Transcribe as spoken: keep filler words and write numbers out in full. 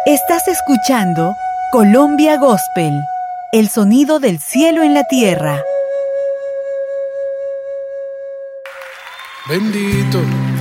Estás escuchando Colombia Gospel, el sonido del cielo en la tierra. Bendito